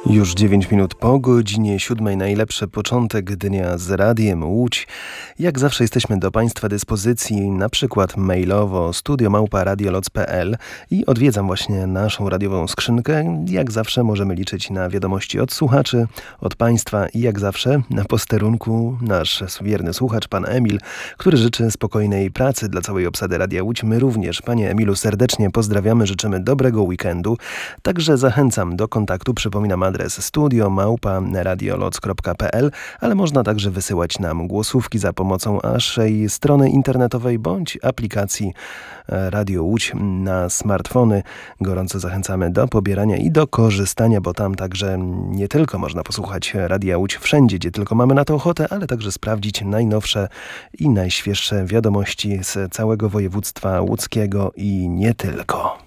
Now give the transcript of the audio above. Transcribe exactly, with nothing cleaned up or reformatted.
Już dziewięć minut po godzinie siódmej. Najlepszy początek dnia z Radiem Łódź. Jak zawsze jesteśmy do Państwa dyspozycji, na przykład mailowo studio małpa radioloc kropka p l i odwiedzam właśnie naszą radiową skrzynkę. Jak zawsze możemy liczyć na wiadomości od słuchaczy, od Państwa i jak zawsze na posterunku nasz wierny słuchacz, pan Emil, który życzy spokojnej pracy dla całej obsady Radia Łódź. My również, panie Emilu, serdecznie pozdrawiamy, życzymy dobrego weekendu. Także zachęcam do kontaktu, przypominam adres studio małpa radioloc kropka p l, ale można także wysyłać nam głosówki za pomocą naszej strony internetowej bądź aplikacji Radio Łódź na smartfony. Gorąco zachęcamy do pobierania i do korzystania, bo tam także nie tylko można posłuchać Radia Łódź wszędzie, gdzie tylko mamy na to ochotę, ale także sprawdzić najnowsze i najświeższe wiadomości z całego województwa łódzkiego i nie tylko.